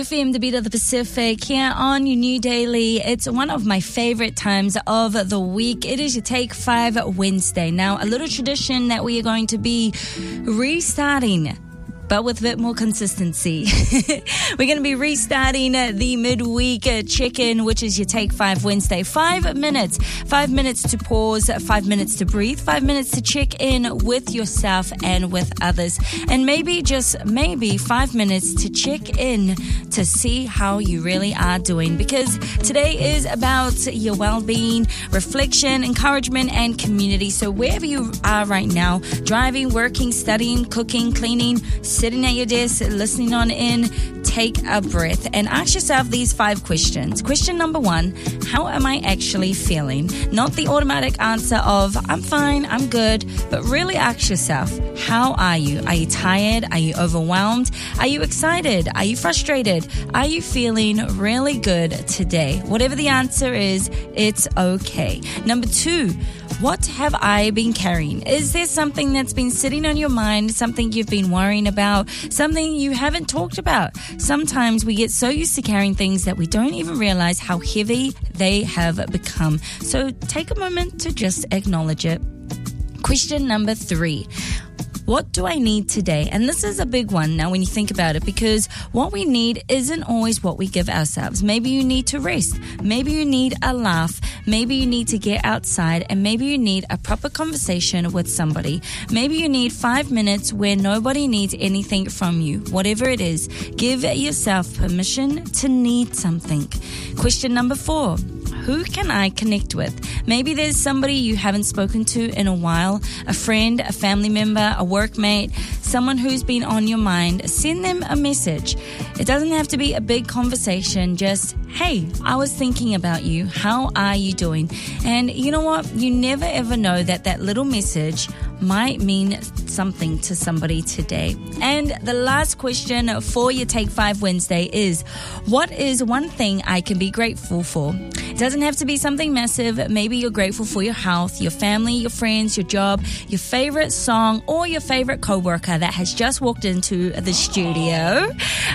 2FM, the beat of the Pacific, here on your new daily. It's one of my favorite times of the week. It is your Take 5 Wednesday. Now, a little tradition that we are going to be restarting, but with a bit more consistency. We're going to be restarting the midweek check-in, which is your Take 5 Wednesday. 5 minutes. 5 minutes to pause, 5 minutes to breathe, 5 minutes to check in with yourself and with others. And maybe, just maybe, 5 minutes to check in to see how you really are doing. Because today is about your well-being, reflection, encouragement, and community. So wherever you are right now, driving, working, studying, cooking, cleaning, sitting at your desk, listening on in, take a breath and ask yourself these 5 questions. Question number 1, how am I actually feeling? Not the automatic answer of, I'm fine, I'm good, but really ask yourself, how are you? Are you tired? Are you overwhelmed? Are you excited? Are you frustrated? Are you feeling really good today? Whatever the answer is, it's okay. Number 2, what have I been carrying? Is there something that's been sitting on your mind, something you've been worrying about, something you haven't talked about? Sometimes we get so used to carrying things that we don't even realize how heavy they have become. So take a moment to just acknowledge it. Question number 3. What do I need today? And this is a big one now when you think about it, because what we need isn't always what we give ourselves. Maybe you need to rest. Maybe you need a laugh. Maybe you need to get outside, and maybe you need a proper conversation with somebody. Maybe you need 5 minutes where nobody needs anything from you. Whatever it is, give yourself permission to need something. Question number 4. Who can I connect with? Maybe there's somebody you haven't spoken to in a while, a friend, a family member, a workmate, someone who's been on your mind. Send them a message. It doesn't have to be a big conversation, just, hey, I was thinking about you. How are you doing? And you know what? You never ever know that little message might mean something to somebody today. And the last question for your Take 5 Wednesday is, what is one thing I can be grateful for? It doesn't have to be something massive. Maybe you're grateful for your health, your family, your friends, your job, your favorite song, or your favorite coworker that has just walked into the studio.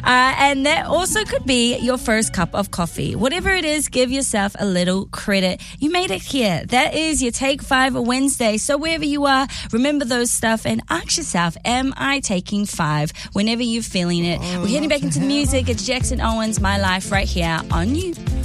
And that also could be your first cup of coffee. Whatever it is, give yourself a little credit. You made it here. That is your Take 5 Wednesday. So wherever you are, remember those stuff and ask yourself, am I taking 5 whenever you're feeling it? We're heading back into the music. It's Jackson Owens, My Life, right here on You.